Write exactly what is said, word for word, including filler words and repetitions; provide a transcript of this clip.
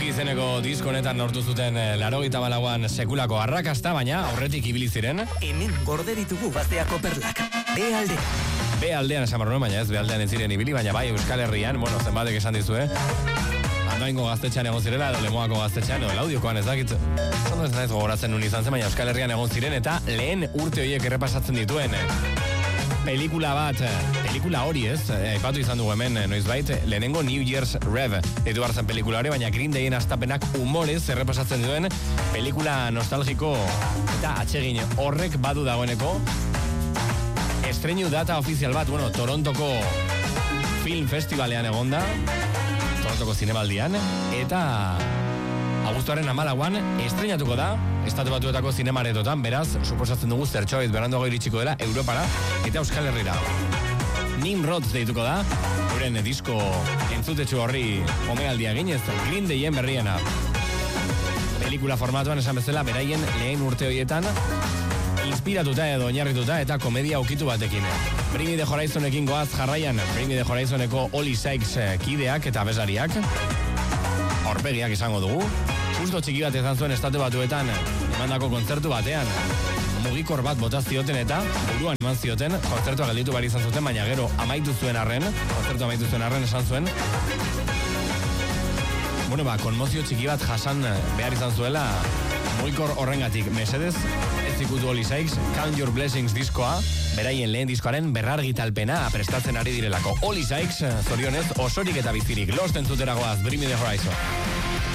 Easy izeneko disko honetan lortu zuten laurogeita hamalauan sekulako arrakasta, baina aurretik ibili ziren. Hemen gorde ditugu gazteako perlak. B alde. B aldean esan barruen, baina ez B aldean ez ziren ibili, baina bai Euskal Herrian, bueno, zenbatek esan dizue. Andoaingo gaztetxean egon zirela, edo Lemoako gaztetxean, edo Laudiokoan ez dakit. Zondo ez naiz gogoratzen nun izan zen, baina Euskal Herrian egon ziren, eta lehen urte horiek errepasatzen dituen pelikula bat, pelikula hori ez, aipatu izan dugu hemen noizbait, lehenengo New Year's Rev ditu hartzen pelikula hori, baina Green Dayen astapenak humorez errepasatzen duen pelikula nostalgiko eta atsegin horrek badu dagoeneko estreinu data ofizial bat, bueno, Torontoko Film Festivalean egonda, Torontoko zinemaldian, eta abuztuaren hamalauan estreinatuko da Estatu Batuetako zinemaretotan, beraz, suposatzen dugu zertxoit beranduago iritsiko dela Europara eta Euskal Herrira. Nimrod deituko da, euren disko entzutetxu horri omealdia ginez, Green Dayen berriena. Pelikula formatuan esan bezala beraien lehen urte horietan, inspiratuta edo oinarrituta eta komedia ukitu batekin. Bring Me The Horizonekin goaz jarraian, Bring Me The Horizoneko Oli Sykes kideak eta bezariak, aurpegiak izango dugu. Justo txiki bat izan zuen Estatu Batuetan emandako kontzertu batean mugikor bat bota zioten eta buruan eman zioten, kontzertua gelditu bari izan zuten, baina gero amaitu zuen arren, kontzertu amaitu zuen arren esan zuen, bueno ba, konmozio txiki bat jasan behar izan zuela mugikor horrengatik. Mesedez, ez ikutu Oli Sykes, Count Your Blessings diskoa, beraien lehen diskoaren berrargitalpena prestatzen ari direlako. Oli Sykes, zorionez, osorik eta bizirik, Lost entzuteragoaz, Bring Me The Horizon.